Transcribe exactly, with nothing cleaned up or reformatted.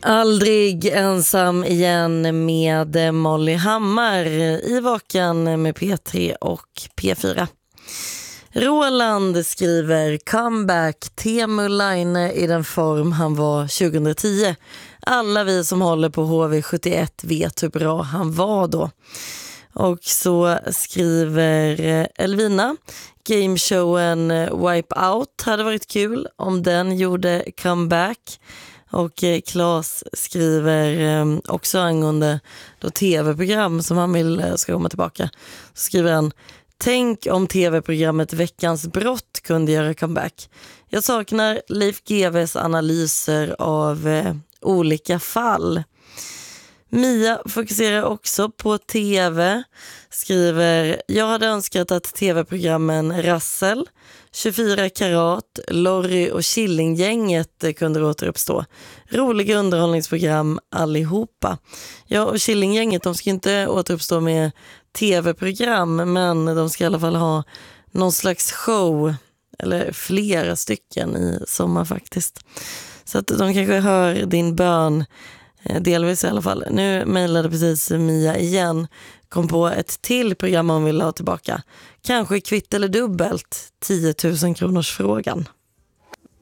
Aldrig ensam igen med Molly Hammar i Vakan med P tre och P fyra. Roland skriver comeback Teemu Laine i den form han var tjugohundratio. Alla vi som håller på H V sjuttioett vet hur bra han var då. Och så skriver Elvina, gameshowen Wipeout hade varit kul om den gjorde comeback. Och Claes skriver också angående då tv-program som han vill ska komma tillbaka. Så skriver han: tänk om tv-programmet Veckans brott kunde göra comeback. Jag saknar Leif G V:s analyser av eh, olika fall. Mia fokuserar också på tv. Skriver: jag hade önskat att tv-programmen Rassel, tjugofyra karat, Lorry och Killinggänget kunde återuppstå. Roliga underhållningsprogram allihopa. Ja, och Killinggänget, de ska inte återuppstå med tv-program, men de ska i alla fall ha någon slags show, eller flera stycken i sommar faktiskt. Så att de kanske hör din bön, delvis i alla fall. Nu mejlade precis Mia igen, kom på ett till program hon vill ha tillbaka. Kanske kvitt eller dubbelt, tio tusen kronors frågan.